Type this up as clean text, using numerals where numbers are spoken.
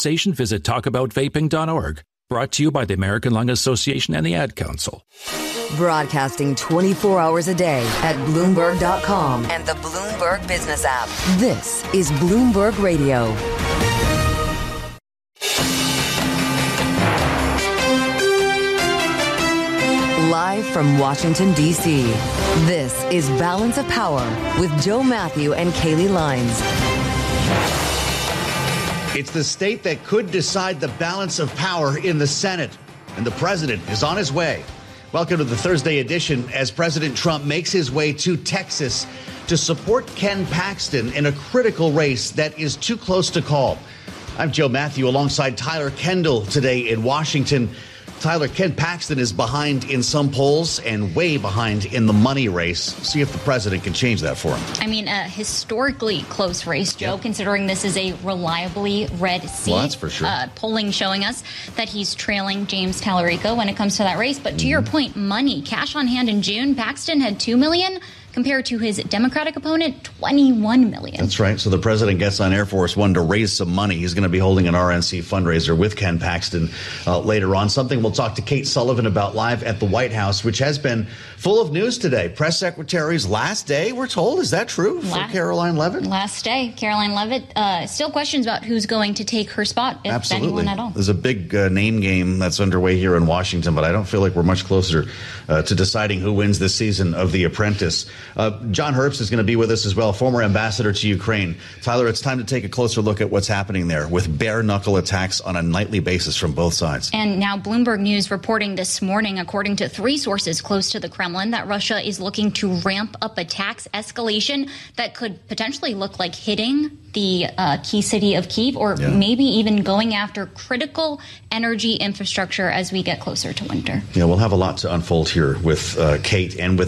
conversation, visit talkaboutvaping.org. Brought to you by the American Lung Association and the Ad Council. Broadcasting 24 hours a day at Bloomberg.com and the Bloomberg Business app. This is Bloomberg Radio. Live from Washington, D.C., this is Balance of Power with Joe Matthew and Kaylee Lines. It's the state that could decide the balance of power in the Senate, and the president is on his way. Welcome to the Thursday edition as President Trump makes his way to Texas to support Ken Paxton in a critical race that is too close to call. I'm Joe Matthew alongside Tyler Kendall today in Washington. Tyler, Ken Paxton is behind in some polls and way behind in the money race. See if the president can change that for him. I mean, a historically close race, Joe, considering this is a reliably red seat. Well, that's for sure. Polling showing us that he's trailing James Tallarico when it comes to that race. But to your point, money, cash on hand in June, Paxton had $2 million. Compared to his Democratic opponent, $21 million. That's right. So the president gets on Air Force One to raise some money. He's going to be holding an RNC fundraiser with Ken Paxton later on. Something we'll talk to Kate Sullivan about live at the White House, which has been full of news today. Press secretary's last day, we're told. Is that true for Caroline Leavitt? Last day. Caroline Leavitt. Still questions about who's going to take her spot, if anyone at all. There's a big name game that's underway here in Washington, but I don't feel like we're much closer to deciding who wins this season of The Apprentice. John Herbst is going to be with us as well, former ambassador to Ukraine. Tyler, it's time to take a closer look at what's happening there with bare-knuckle attacks on a nightly basis from both sides. And now Bloomberg News reporting this morning, according to 3 sources close to the Kremlin, that Russia is looking to ramp up attacks, escalation that could potentially look like hitting the key city of Kyiv, or maybe even going after critical energy infrastructure as we get closer to winter. Yeah, we'll have a lot to unfold here with Kate and with